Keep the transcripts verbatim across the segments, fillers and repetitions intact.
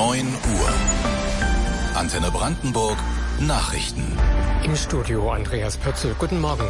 neun Uhr. Antenne Brandenburg Nachrichten. Im Studio Andreas Pötzl. Guten Morgen.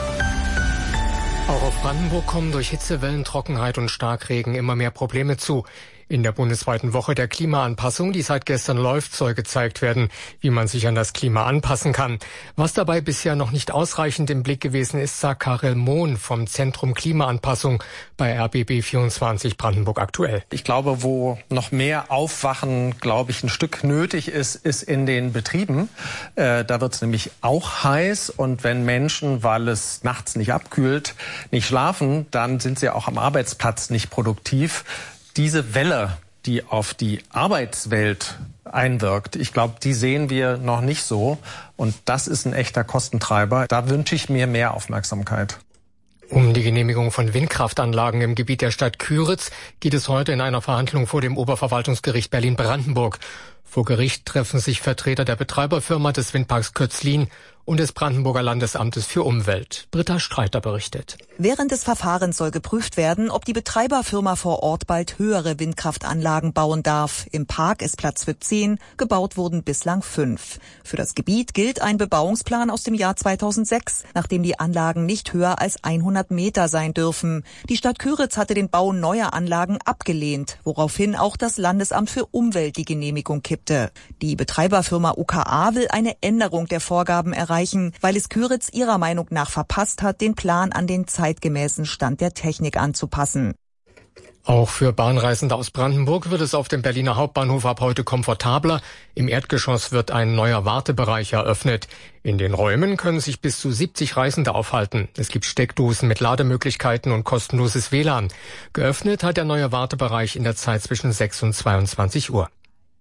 Auch auf Brandenburg kommen durch Hitzewellen, Trockenheit und Starkregen immer mehr Probleme zu. In der bundesweiten Woche der Klimaanpassung, die seit gestern läuft, soll gezeigt werden, wie man sich an das Klima anpassen kann. Was dabei bisher noch nicht ausreichend im Blick gewesen ist, sagt Karel Mohn vom Zentrum Klimaanpassung bei R B B vierundzwanzig Brandenburg aktuell. Ich glaube, wo noch mehr Aufwachen, glaube ich, ein Stück nötig ist, ist in den Betrieben. Äh, da wird es nämlich auch heiß. Und wenn Menschen, weil es nachts nicht abkühlt, nicht schlafen, dann sind sie auch am Arbeitsplatz nicht produktiv. Diese Welle, die auf die Arbeitswelt einwirkt, ich glaube, die sehen wir noch nicht so. Und das ist ein echter Kostentreiber. Da wünsche ich mir mehr Aufmerksamkeit. Um die Genehmigung von Windkraftanlagen im Gebiet der Stadt Kyritz geht es heute in einer Verhandlung vor dem Oberverwaltungsgericht Berlin-Brandenburg. Vor Gericht treffen sich Vertreter der Betreiberfirma des Windparks Kötzlin und des Brandenburger Landesamtes für Umwelt. Britta Streiter berichtet. Während des Verfahrens soll geprüft werden, ob die Betreiberfirma vor Ort bald höhere Windkraftanlagen bauen darf. Im Park ist Platz für zehn, gebaut wurden bislang fünf. Für das Gebiet gilt ein Bebauungsplan aus dem Jahr zweitausendsechs, nachdem die Anlagen nicht höher als hundert Meter sein dürfen. Die Stadt Kyritz hatte den Bau neuer Anlagen abgelehnt, woraufhin auch das Landesamt für Umwelt die Genehmigung kippte. Die Betreiberfirma U K A will eine Änderung der Vorgaben erreichen, weil es Kyritz ihrer Meinung nach verpasst hat, den Plan an den zeitgemäßen Stand der Technik anzupassen. Auch für Bahnreisende aus Brandenburg wird es auf dem Berliner Hauptbahnhof ab heute komfortabler. Im Erdgeschoss wird ein neuer Wartebereich eröffnet. In den Räumen können sich bis zu siebzig Reisende aufhalten. Es gibt Steckdosen mit Lademöglichkeiten und kostenloses W L A N. Geöffnet hat der neue Wartebereich in der Zeit zwischen sechs und zweiundzwanzig Uhr.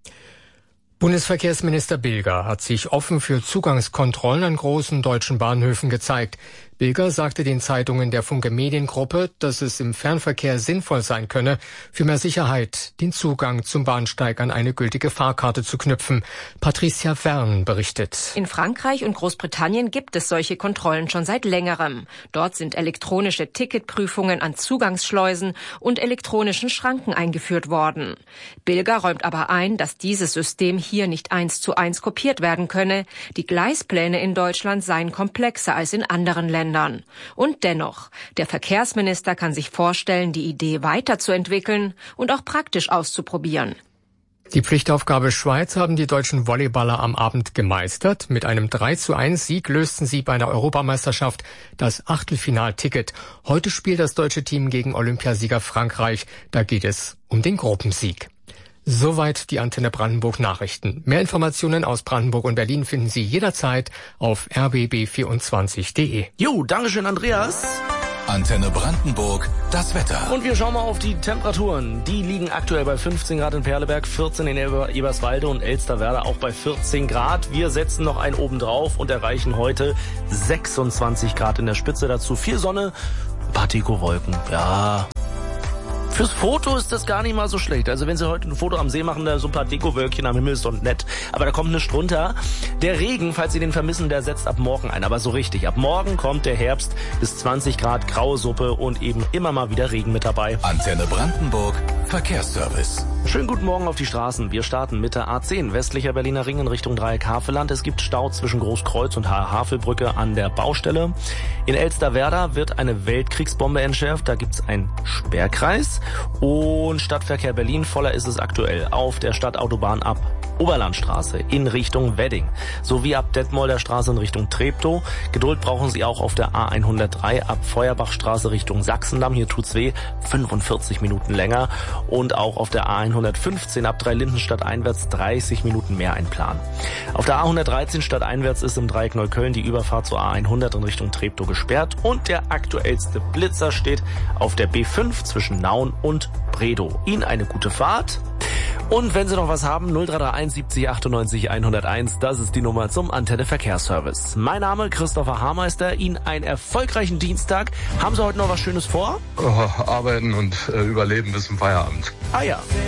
Bundesverkehrsminister Bilger hat sich offen für Zugangskontrollen an großen deutschen Bahnhöfen gezeigt. Bilger sagte den Zeitungen der Funke Mediengruppe, dass es im Fernverkehr sinnvoll sein könne, für mehr Sicherheit den Zugang zum Bahnsteig an eine gültige Fahrkarte zu knüpfen. Patricia Wern berichtet. In Frankreich und Großbritannien gibt es solche Kontrollen schon seit längerem. Dort sind elektronische Ticketprüfungen an Zugangsschleusen und elektronischen Schranken eingeführt worden. Bilger räumt aber ein, dass dieses System hier nicht eins zu eins kopiert werden könne. Die Gleispläne in Deutschland seien komplexer als in anderen Ländern. Und dennoch, der Verkehrsminister kann sich vorstellen, die Idee weiterzuentwickeln und auch praktisch auszuprobieren. Die Pflichtaufgabe Schweiz haben die deutschen Volleyballer am Abend gemeistert. Mit einem drei zu eins Sieg lösten sie bei der Europameisterschaft das Achtelfinalticket. Heute spielt das deutsche Team gegen Olympiasieger Frankreich. Da geht es um den Gruppensieg. Soweit die Antenne Brandenburg Nachrichten. Mehr Informationen aus Brandenburg und Berlin finden Sie jederzeit auf r b b vierundzwanzig punkt de. Jo, dankeschön, Andreas. Antenne Brandenburg, das Wetter. Und wir schauen mal auf die Temperaturen. Die liegen aktuell bei fünfzehn Grad in Perleberg, vierzehn in Eber- Eberswalde und Elsterwerda auch bei vierzehn Grad. Wir setzen noch einen oben drauf und erreichen heute sechsundzwanzig Grad in der Spitze. Dazu viel Sonne, ein paar Dekowolken. Ja. Fürs Foto ist das gar nicht mal so schlecht. Also wenn Sie heute ein Foto am See machen, da so ein paar Dekowölkchen am Himmel ist doch nett. Aber da kommt nichts drunter. Der Regen, falls Sie den vermissen, der setzt ab morgen ein. Aber so richtig. Ab morgen kommt der Herbst bis zwanzig Grad, graue Suppe und eben immer mal wieder Regen mit dabei. Antenne Brandenburg, Verkehrsservice. Schönen guten Morgen auf die Straßen. Wir starten mit der A zehn, westlicher Berliner Ring in Richtung Dreieck-Havelland. Es gibt Stau zwischen Großkreuz und Havelbrücke an der Baustelle. In Elsterwerda wird eine Weltkriegsbombe entschärft. Da gibt's einen Sperrkreis. Und Stadtverkehr Berlin, voller ist es aktuell auf der Stadtautobahn ab Oberlandstraße in Richtung Wedding sowie ab Detmolder Straße in Richtung Treptow. Geduld brauchen Sie auch auf der A hundertdrei ab Feuerbachstraße Richtung Sachsendamm. Hier tut's weh, fünfundvierzig Minuten länger. Und auch auf der A hundertfünfzehn ab Dreilindenstadt einwärts dreißig Minuten mehr einplanen. Auf der A hundertdreizehn stadteinwärts ist im Dreieck Neukölln die Überfahrt zur A hundert in Richtung Treptow gesperrt. Und der aktuellste Blitzer steht auf der B fünf zwischen Nauen und Bredow. Ihnen eine gute Fahrt. Und wenn Sie noch was haben, null drei drei eins siebzig achtundneunzig hunderteins, das ist die Nummer zum Antenne Verkehrsservice. Mein Name Christopher Haarmeister, Ihnen einen erfolgreichen Dienstag. Haben Sie heute noch was Schönes vor? Oh, arbeiten und äh, überleben bis zum Feierabend. Ah ja.